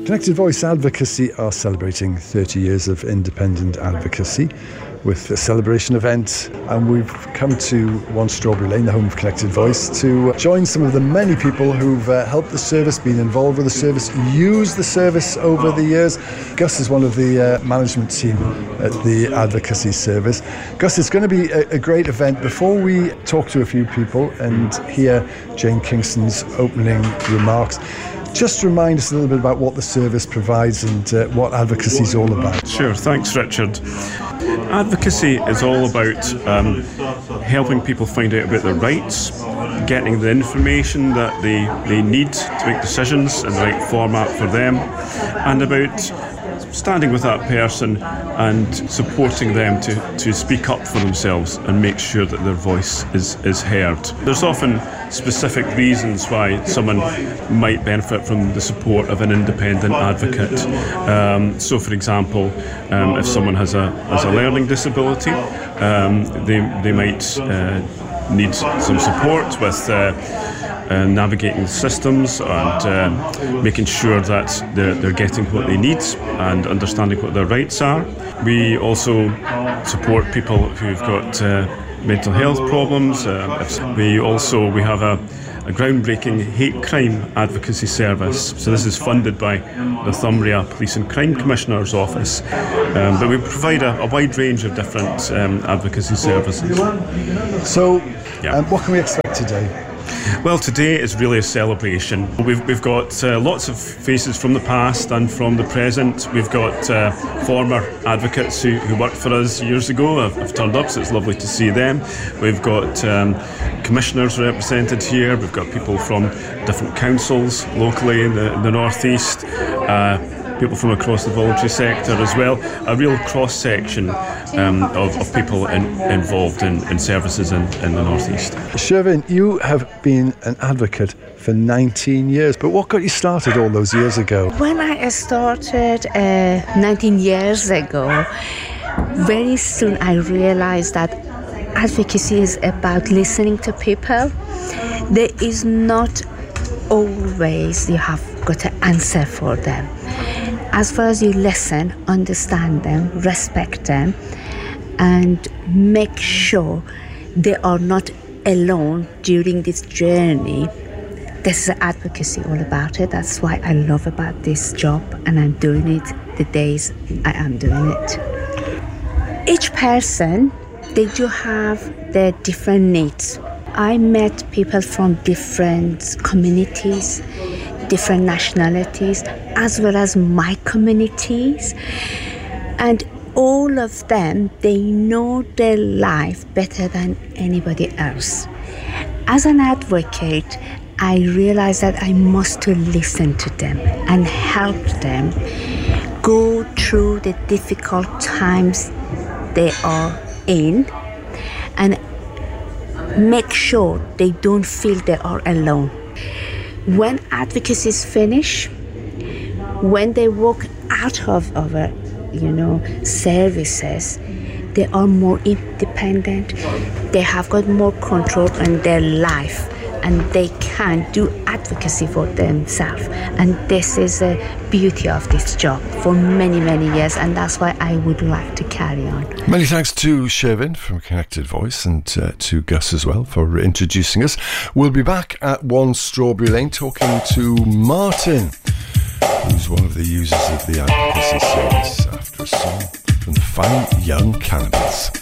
Connected Voice Advocacy are celebrating 30 years of independent advocacy with a celebration event, and we've come to 1 Strawberry Lane, the home of Connected Voice, to join some of the many people who've helped the service, been involved with the service, used the service over the years. Gus is one of the management team at the advocacy service. Gus, it's going to be a great event. Before we talk to a few people and hear Jane Kingston's opening remarks, just remind us a little bit about what the service provides and what advocacy is all about. Sure, thanks Richard. Advocacy is all about helping people find out about their rights, getting the information that they need to make decisions in the right format for them, and about standing with that person and supporting them to speak up for themselves and make sure that their voice is heard. There's often specific reasons why someone might benefit from the support of an independent advocate. So for example, if someone has a learning disability, they might need some support with navigating the systems and making sure that they're getting what they need and understanding what their rights are. We also support people who've got mental health problems. We have a groundbreaking hate crime advocacy service. So this is funded by the Northumbria Police and Crime Commissioner's Office. But we provide a wide range of different advocacy services. So, what can we expect today? Well, today is really a celebration. We've got lots of faces from the past and from the present. We've got former advocates who worked for us years ago have turned up, so it's lovely to see them. We've got commissioners represented here. We've got people from different councils locally in the North East. People from across the voluntary sector as well. A real cross-section of people involved in services in the North East. Shervin, you have been an advocate for 19 years, but what got you started all those years ago? When I started 19 years ago, very soon I realized that advocacy is about listening to people. There is not always you have got to answer for them. As far as you listen, understand them, respect them, and make sure they are not alone during this journey. This is advocacy all about it. That's why I love about this job, and I'm doing it the days I am doing it. Each person, they do have their different needs. I met people from different communities, different nationalities, as well as my communities, and all of them, they know their life better than anybody else. As an advocate, I realized that I must to listen to them and help them go through the difficult times they are in and make sure they don't feel they are alone. When advocacy is finished, when they walk out of our, services, they are more independent. They have got more control on their life, and they can do advocacy for themselves. And this is the beauty of this job for many, many years, and that's why I would like to carry on. Many thanks to Shervin from Connected Voice and to Gus as well for introducing us. We'll be back at 1 Strawberry Lane talking to Martin, who's one of the users of the advocacy service, after a song from the fine Young Cannibals.